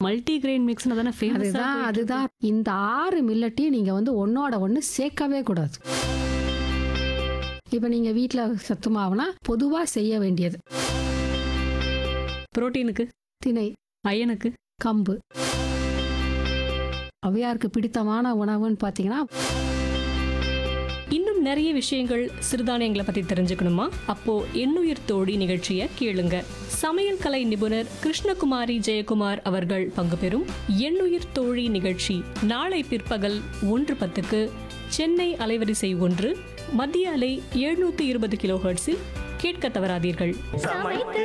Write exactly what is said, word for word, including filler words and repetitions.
Multi grain மிக்ஸ்னு தானே famous. அதுதான் அதுதான் இந்த ஆறு மில்லட்டையும் நீங்க வந்து ஒன்னோட ஒன்று சேர்க்கவே கூடாது. இப்போ நீங்க வீட்டில் சத்து மாவுனா பொதுவாக செய்ய வேண்டியது புரோட்டீனுக்கு திணை, அயனுக்கு கம்பு. அவையாருக்கு பிடித்தமான உணவுன்னு பார்த்தீங்கன்னா இன்னும் நிறைய விஷயங்கள் சிறுதானியங்களை பத்தி தெரிஞ்சுக்கணுமா? அப்போ எண்ணுயிர் தோழி நிகழ்ச்சியை கேளுங்க. சமையல் கலை நிபுணர் கிருஷ்ணகுமாரி ஜெயக்குமார் அவர்கள் பங்கு பெறும் எண்ணுயிர் தோழி நிகழ்ச்சி நாளை பிற்பகல் ஒன்று பத்துக்கு சென்னை அலைவரிசை ஒன்று, மத்திய அலை எழுநூத்தி இருபது கிலோ ஹெர்ட்ஸில் கேட்க தவறாதீர்கள்.